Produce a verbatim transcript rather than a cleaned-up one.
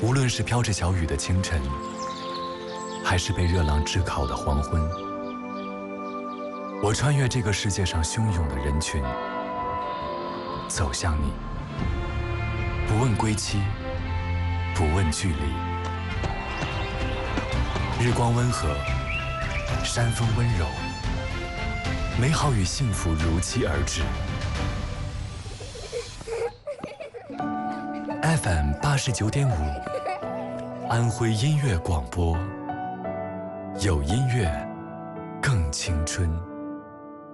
无论是飘着小雨的清晨，还是被热浪炙烤的黄昏，我穿越这个世界上汹涌的人群，走向你，不问归期，不问距离。日光温和，山风温柔，美好与幸福如期而至。F M 八十九点五，安徽音乐广播，有音乐，更青春。